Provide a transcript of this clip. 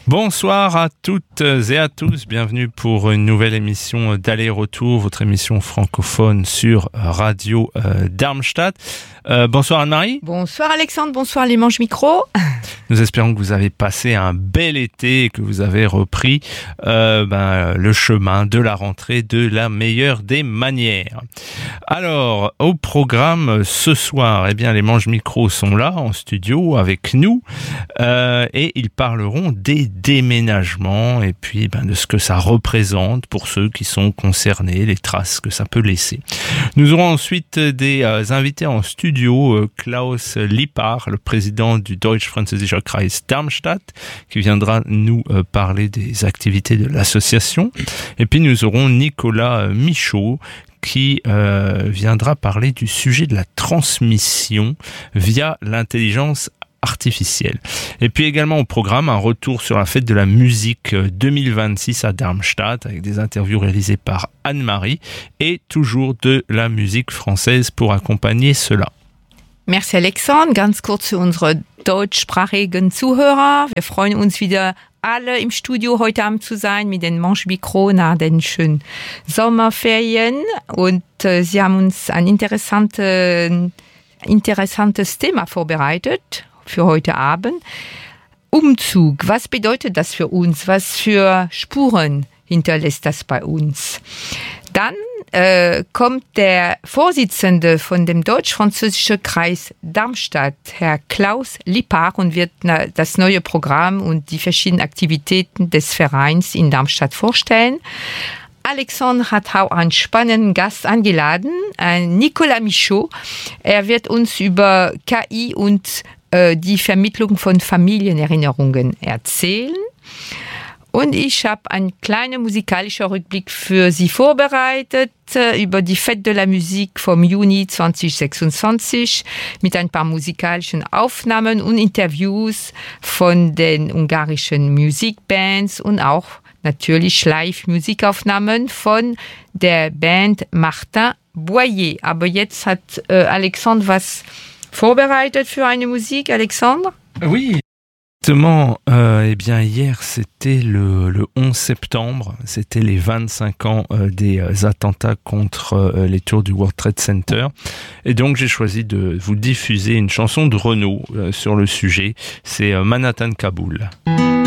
Bonsoir à toutes et à tous, bienvenue pour une nouvelle émission d'Aller-Retour, votre émission francophone sur Radio Darmstadt. Bonsoir Anne-Marie. Bonsoir Alexandre, bonsoir les manches micro. Nous espérons que vous avez passé un bel été et que vous avez repris le chemin de la rentrée de la meilleure des manières. Alors, au programme ce soir, les manches micro sont là en studio avec nous et ils parleront des déménagements et puis de ce que ça représente pour ceux qui sont concernés, les traces que ça peut laisser. Nous aurons ensuite des invités en studio, Klaus Lippard, le président du Deutsch-Französischer Kreis Darmstadt, qui viendra nous parler des activités de l'association. Et puis nous aurons Nicolas Michaud, qui viendra parler du sujet de la transmission via l'intelligence artificielle. Et puis également au programme, un retour sur la fête de la musique 2026 à Darmstadt avec des interviews réalisées par Anne-Marie et toujours de la musique française pour accompagner cela. Merci Alexandre. Ganz kurz für unsere deutschsprachigen Zuhörer. Wir freuen uns wieder alle im Studio heute Abend zu sein mit den Manche Micro nach den schönen Sommerferien. Und Sie haben uns ein interessantes Thema vorbereitet für heute Abend. Umzug, was bedeutet das für uns? Was für Spuren hinterlässt das bei uns? Dann kommt der Vorsitzende von dem Deutsch-Französischen Kreis Darmstadt, Herr Klaus Lippard, und wird das neue Programm und die verschiedenen Aktivitäten des Vereins in Darmstadt vorstellen. Alexandre hat auch einen spannenden Gast eingeladen, Nicolas Michaud. Er wird uns über KI und die Vermittlung von Familienerinnerungen erzählen. Und ich habe einen kleinen musikalischen Rückblick für Sie vorbereitet über die Fête de la Musique vom Juni 2026 mit ein paar musikalischen Aufnahmen und Interviews von den ungarischen Musikbands und auch natürlich Live-Musikaufnahmen von der Band Martin Boyer. Aber jetzt hat Alexandre was vorbereitet für eine Musik. Alexandre? Oui. Exactement, hier c'était le 11 septembre, c'était les 25 ans des attentats contre les tours du World Trade Center, et donc j'ai choisi de vous diffuser une chanson de Renaud sur le sujet, c'est Manhattan Kaboul.